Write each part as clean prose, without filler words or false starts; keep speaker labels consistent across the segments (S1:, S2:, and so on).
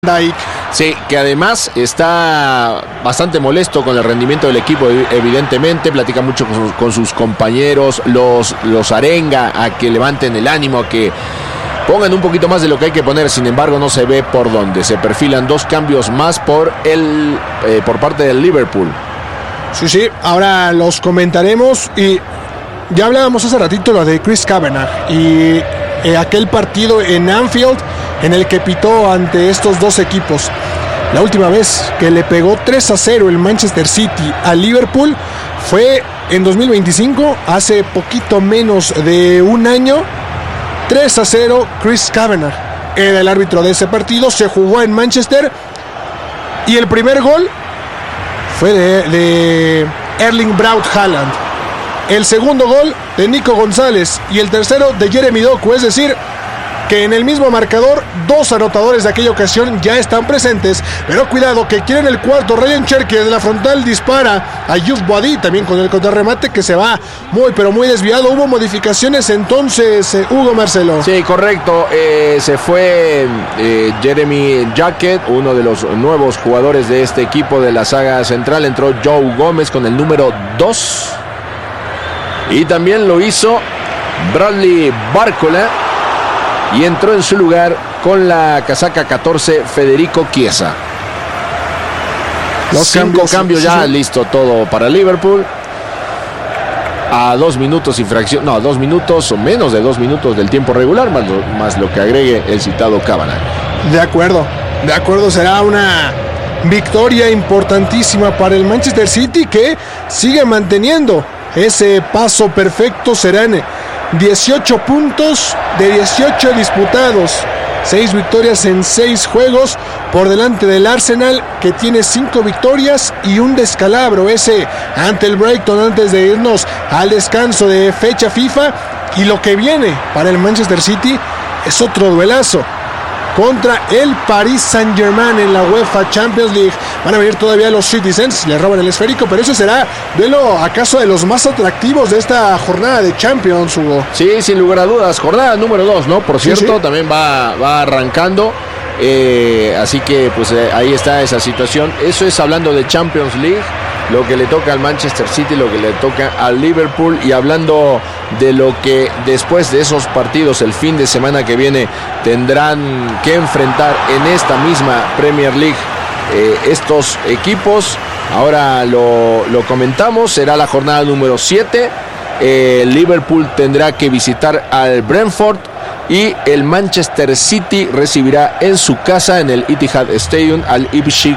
S1: Dijk.
S2: Sí, que además está bastante molesto con el rendimiento del equipo, evidentemente, platica mucho con sus compañeros, los arenga a que levanten el ánimo, a que pongan un poquito más de lo que hay que poner. Sin embargo, no se ve por dónde. Se perfilan dos cambios más por parte del Liverpool.
S1: Sí, ahora los comentaremos. Y ya hablábamos hace ratito lo de Chris Kavanagh y aquel partido en Anfield en el que pitó ante estos dos equipos. La última vez que le pegó 3-0 el Manchester City al Liverpool fue en 2025, hace poquito menos de un año. 3-0, Chris Kavanagh era el árbitro de ese partido, se jugó en Manchester y el primer gol fue de Erling Braut Haaland, el segundo gol de Nico González y el tercero de Jeremy Doku, es decir, que en el mismo marcador dos anotadores de aquella ocasión ya están presentes, pero cuidado que quieren el cuarto. Ryan Cherky desde la frontal dispara a Youssef Boadi, también con el contrarremate que se va muy desviado. Hubo modificaciones entonces, Hugo Marcelo.
S2: Sí, correcto, se fue Jeremy Jacket, uno de los nuevos jugadores de este equipo de la saga central. Entró Joe Gómez con el número 2 y también lo hizo Bradley Barcola. Y entró en su lugar con la casaca 14 Federico Chiesa. Los 5 cambios ya, sí. Listo todo para Liverpool. A 2 minutos y fracción, no, 2 minutos o menos de 2 minutos del tiempo regular, más lo que agregue el citado Kavanagh.
S1: De acuerdo, será una victoria importantísima para el Manchester City, que sigue manteniendo ese paso perfecto. Serán 18 puntos de 18 disputados, 6 victorias en 6 juegos, por delante del Arsenal, que tiene 5 victorias y un descalabro ese ante el Brighton antes de irnos al descanso de fecha FIFA. Y lo que viene para el Manchester City es otro duelazo contra el Paris Saint-Germain en la UEFA Champions League. Van a venir todavía los Citizens, le roban el esférico, pero ese será duelo acaso de los más atractivos de esta jornada de Champions, Hugo.
S2: Sí, sin lugar a dudas, jornada número 2, ¿no? Por cierto, sí. También va arrancando, así que pues ahí está esa situación. Eso es hablando de Champions League, lo que le toca al Manchester City, lo que le toca al Liverpool, y hablando de lo que después de esos partidos el fin de semana que viene tendrán que enfrentar en esta misma Premier League estos equipos. Ahora lo comentamos, será la jornada número 7. Liverpool tendrá que visitar al Brentford y el Manchester City recibirá en su casa, en el Etihad Stadium, al Ipswich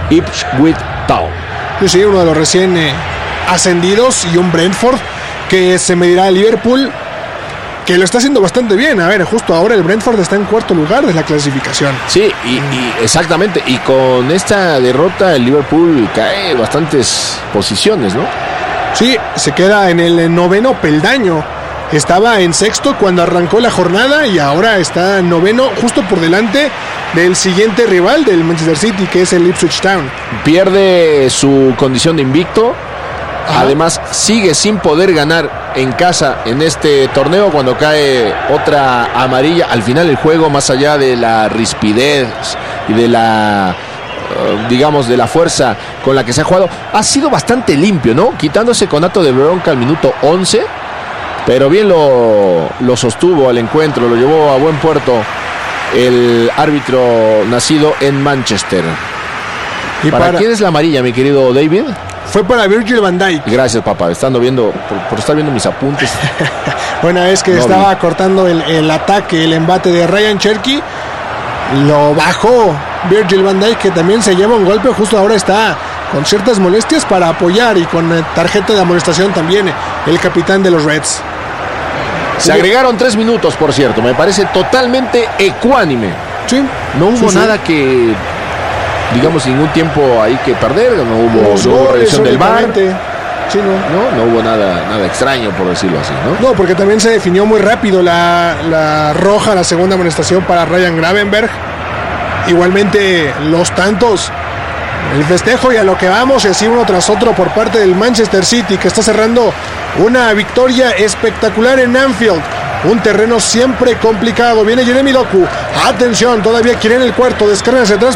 S2: Town.
S1: Sí, uno de los recién ascendidos, y un Brentford que se medirá a Liverpool, que lo está haciendo bastante bien. A ver, justo ahora el Brentford está en cuarto lugar de la clasificación.
S2: Sí, y exactamente, y con esta derrota el Liverpool cae bastantes posiciones, ¿no?
S1: Sí, se queda en el 9º peldaño. Estaba en 6º cuando arrancó la jornada y ahora está en 9º, justo por delante del siguiente rival del Manchester City, que es el Ipswich Town. Pierde
S2: su condición de invicto. Ajá. Además sigue sin poder ganar en casa en este torneo, cuando cae otra amarilla al final del juego, más allá de la rispidez y de la digamos de la fuerza con la que se ha jugado. Ha sido bastante limpio, ¿no? Quitando ese conato de bronca al minuto 11, pero bien lo sostuvo al encuentro, lo llevó a buen puerto el árbitro nacido en Manchester. ¿Y para quién es la amarilla, mi querido David?
S1: Fue para Virgil van Dijk.
S2: Gracias, papá, estando viendo, por estar viendo mis apuntes.
S1: Bueno, es que estaba cortando el ataque, el embate de Ryan Cherky. Lo bajó Virgil van Dijk, que también se lleva un golpe. Justo ahora está con ciertas molestias para apoyar, y con tarjeta de amonestación también el capitán de los Reds.
S2: Se agregaron 3 minutos, por cierto. Me parece totalmente ecuánime.
S1: Sí.
S2: No hubo nada que, digamos, ningún tiempo ahí que perder. No hubo revisión del VAR.
S1: Sí,
S2: no hubo nada extraño, por decirlo así, ¿no?
S1: No, porque también se definió muy rápido la roja, la segunda amonestación para Ryan Gravenberch. Igualmente los tantos, el festejo y a lo que vamos, y así uno tras otro por parte del Manchester City, que está cerrando una victoria espectacular en Anfield. Un terreno siempre complicado. Viene Jeremy Doku. Atención, todavía quieren el cuarto. Descarga hacia atrás